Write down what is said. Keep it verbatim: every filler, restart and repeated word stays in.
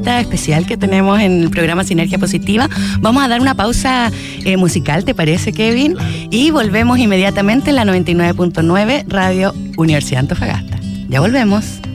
visita especial que tenemos en el programa Sinergia Positiva. Vamos a dar una pausa eh, musical, ¿te parece, Kevin? Y volvemos inmediatamente en la noventa y nueve punto nueve Radio Universidad Antofagasta. Ya volvemos.